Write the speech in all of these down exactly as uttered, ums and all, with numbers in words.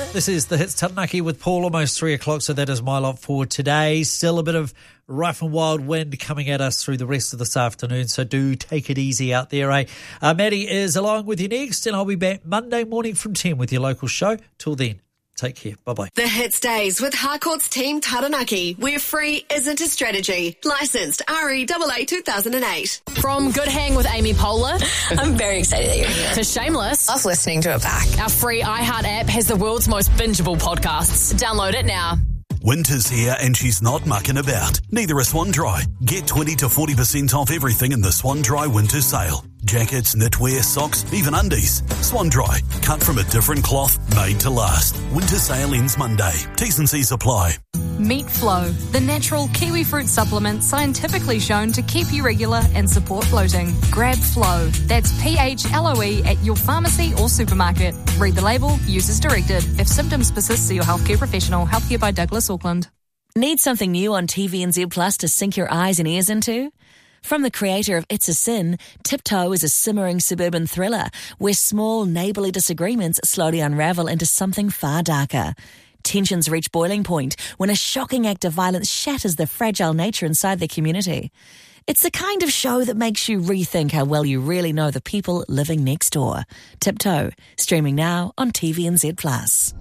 This is the Hits Taranaki with Paul, almost three o'clock, so that is my lot for today. Still a bit of rough and wild wind coming at us through the rest of this afternoon, so do take it easy out there, eh? Uh, Maddie is along with you next, and I'll be back Monday morning from ten with your local show. Till then, take care. Bye-bye. The Hits Days with Harcourt's Team Taranaki, where free isn't a strategy. Licensed R E A A two thousand eight. From Good Hang with Amy Poehler I'm very excited that you're here. to Shameless, Love listening to it back. our free iHeart app has the world's most bingeable podcasts. Download it now. Winter's here and she's not mucking about. Neither is Swan Dry. Get twenty to forty percent off everything in the Swan Dry winter sale. Jackets, knitwear, socks, even undies. Swan Dry. Cut from a different cloth, made to last. Winter sale ends Monday. T's and C's apply. Meat Flow, the natural kiwi fruit supplement scientifically shown to keep you regular and support bloating. Grab Flow. That's P H L O E at your pharmacy or supermarket. Read the label, use as directed. If symptoms persist, see your healthcare professional. Healthcare by Douglas Auckland. Need something new on T V N Z Plus to sink your eyes and ears into? From the creator of It's a Sin, Tiptoe is a simmering suburban thriller where small neighbourly disagreements slowly unravel into something far darker. Tensions reach boiling point when a shocking act of violence shatters the fragile nature inside their community. It's the kind of show that makes you rethink how well you really know the people living next door. Tiptoe, streaming now on T V N Z Plus.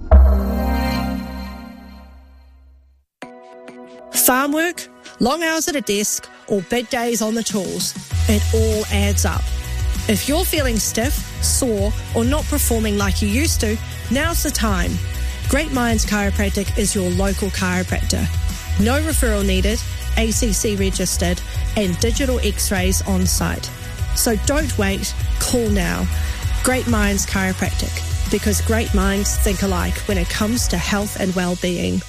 Farm work, long hours at a desk, or big days on the tools. It all adds up. If you're feeling stiff, sore, or not performing like you used to, now's the time. Great Minds Chiropractic is your local chiropractor. No referral needed, A C C registered, and digital x-rays on site. So don't wait, call now. Great Minds Chiropractic, because great minds think alike when it comes to health and well-being.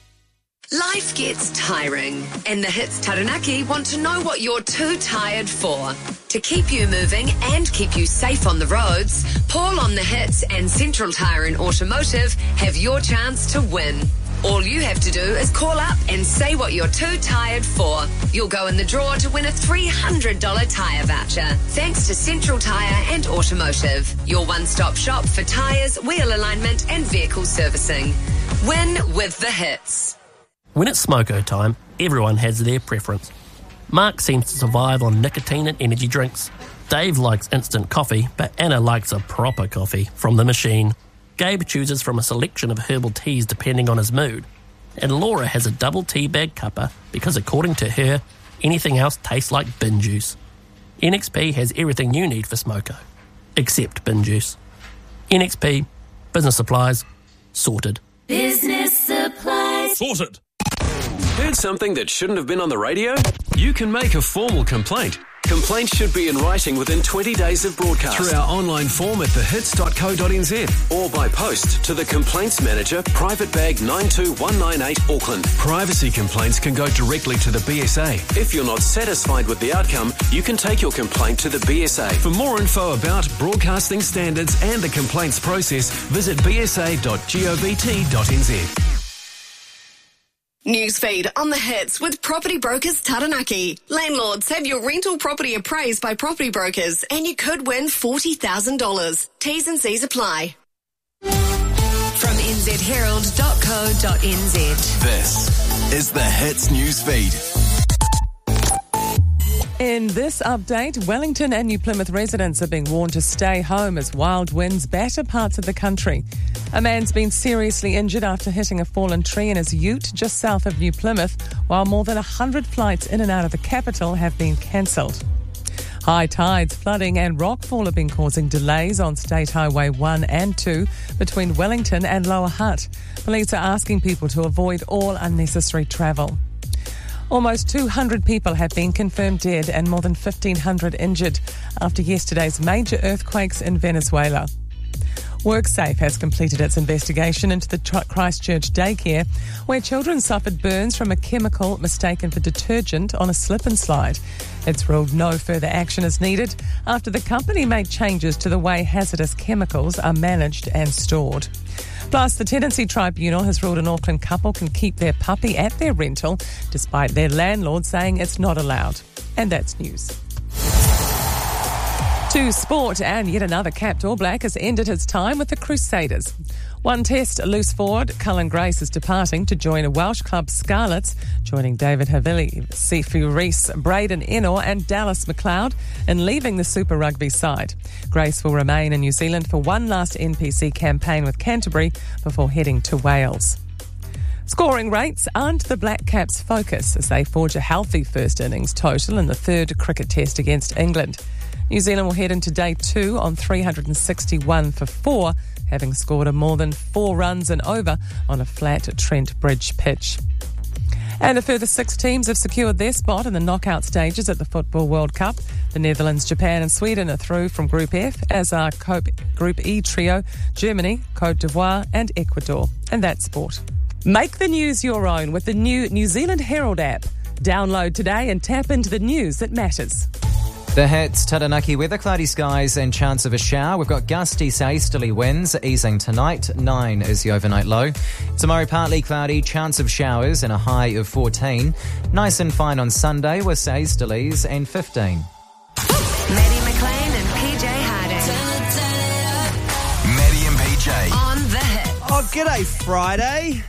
Life gets tiring, and the Hits Taranaki want to know what you're too tired for. To keep you moving and keep you safe on the roads, Paul on the Hits and Central Tyre and Automotive have your chance to win. All you have to do is call up and say what you're too tired for. You'll go in the draw to win a three hundred dollars tyre voucher. Thanks to Central Tyre and Automotive, your one-stop shop for tyres, wheel alignment and vehicle servicing. Win with the Hits. When it's smoko time, everyone has their preference. Mark seems to survive on nicotine and energy drinks. Dave likes instant coffee, but Anna likes a proper coffee from the machine. Gabe chooses from a selection of herbal teas depending on his mood. And Laura has a double tea bag cuppa because according to her, anything else tastes like bin juice. N X P has everything you need for smoko, except bin juice. N X P, business supplies, sorted. Business supplies. Sorted. Heard something that shouldn't have been on the radio? You can make a formal complaint. Complaints should be in writing within twenty days of broadcast. Through our online form at the hits dot co dot n z or by post to the Complaints Manager, Private Bag nine two one nine eight, Auckland. Privacy complaints can go directly to the B S A. If you're not satisfied with the outcome, you can take your complaint to the B S A. For more info about broadcasting standards and the complaints process, visit b s a dot govt dot n z. Newsfeed on the Hits with Property Brokers Taranaki. Landlords, have your rental property appraised by Property Brokers and you could win forty thousand dollars. T's and C's apply. From n z herald dot co dot n z. This is the Hits Newsfeed. In this update, Wellington and New Plymouth residents are being warned to stay home as wild winds batter parts of the country. A man's been seriously injured after hitting a fallen tree in his ute just south of New Plymouth, while more than one hundred flights in and out of the capital have been cancelled. High tides, flooding and rockfall have been causing delays on State Highway one and two between Wellington and Lower Hutt. Police are asking people to avoid all unnecessary travel. Almost two hundred people have been confirmed dead and more than fifteen hundred injured after yesterday's major earthquakes in Venezuela. WorkSafe has completed its investigation into the Christchurch daycare where children suffered burns from a chemical mistaken for detergent on a slip and slide. It's ruled no further action is needed after the company made changes to the way hazardous chemicals are managed and stored. Plus, the Tenancy Tribunal has ruled an Auckland couple can keep their puppy at their rental despite their landlord saying it's not allowed. And that's news. To sport, and yet another capped All Black has ended his time with the Crusaders. One test loose forward, Cullen Grace is departing to join a Welsh club Scarlets, joining David Havili, Sifu Rees, Braden Ennor and Dallas McLeod in leaving the Super Rugby side. Grace will remain in New Zealand for one last N P C campaign with Canterbury before heading to Wales. Scoring rates aren't the Black Caps' focus as they forge a healthy first innings total in the third cricket test against England. New Zealand will head into day two on three hundred sixty-one for four, having scored a more than four runs and over on a flat Trent Bridge pitch. And a further six teams have secured their spot in the knockout stages at the Football World Cup. The Netherlands, Japan and Sweden are through from Group F, as are Group E trio, Germany, Cote d'Ivoire and Ecuador. And that's sport. Make the news your own with the new New Zealand Herald app. Download today and tap into the news that matters. The hits, Taranaki weather, cloudy skies and chance of a shower. We've got gusty to easterly winds easing tonight. nine is the overnight low. Tomorrow partly cloudy, chance of showers and a high of fourteen. Nice and fine on Sunday with easterlies and fifteen. Maddie McLean and P J Harding. Maddie and P J. On the hit. Oh, g'day Friday.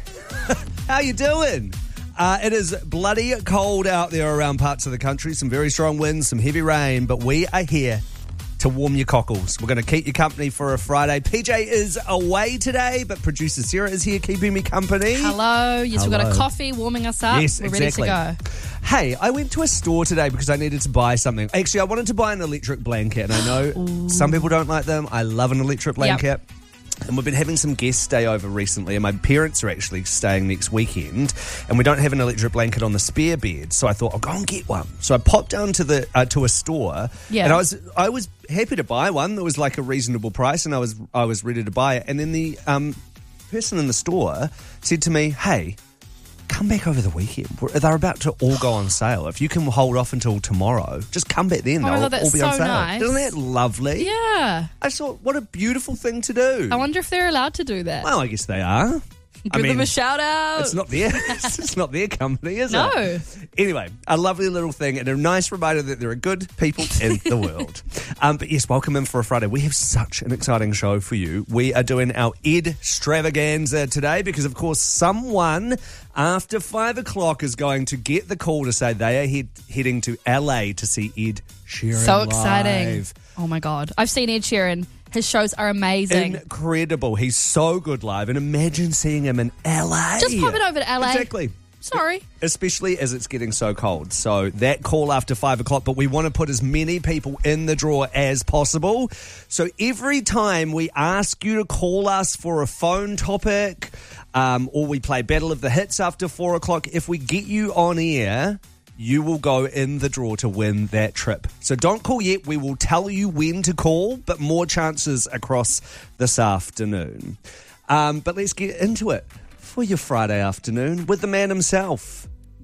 How you doing? Uh, it is bloody cold out there around parts of the country. Some very strong winds, some heavy rain, but we are here to warm your cockles. We're going to keep you company for a Friday. P J is away today, but producer Sarah is here keeping me company. Hello. Yes, Hello. we've got a coffee warming us up. Yes, We're exactly. ready to go. Hey, I went to a store today because I needed to buy something. Actually, I wanted to buy an electric blanket, and I know Ooh. some people don't like them. I love an electric blanket. Yep. And we've been having some guests stay over recently, and my parents are actually staying next weekend, and we don't have an electric blanket on the spare bed, so I thought I'll go and get one. So I popped down to the uh, to a store, yeah. and I was I was happy to buy one that was like a reasonable price, and I was I was ready to buy it. And then the um, person in the store said to me, "Hey, come back over the weekend. They're about to all go on sale. If you can hold off until tomorrow, just come back then. Oh, They'll God, that's all be on so sale." nice. Isn't that lovely? Yeah. I thought, what a beautiful thing to do. I wonder if they're allowed to do that. Well, I guess they are. Give I mean, them a shout out. It's not their, it's not their company, is No. it? Anyway, a lovely little thing and a nice reminder that there are good people in the world. Um, but yes, welcome in for a Friday. We have such an exciting show for you. We are doing our Ed Extravaganza today because, of course, someone after five o'clock is going to get the call to say they are head, heading to L A to see Ed Sheeran So exciting. live. Oh, my God. I've seen Ed Sheeran. His shows are amazing. Incredible. He's so good live. And imagine seeing him in L A. Just pop it over to L A. Exactly. Sorry. Especially as it's getting so cold. So that call after five o'clock, but we want to put as many people in the draw as possible. So every time we ask you to call us for a phone topic, um, or we play Battle of the Hits after four o'clock, if we get you on air, you will go in the draw to win that trip. So don't call yet. We will tell you when to call, but more chances across this afternoon. Um, but let's get into it for your Friday afternoon with the man himself.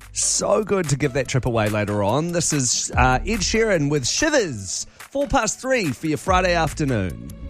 So good to give that trip away later on. This is uh, Ed Sheeran with Shivers. Four past three for your Friday afternoon.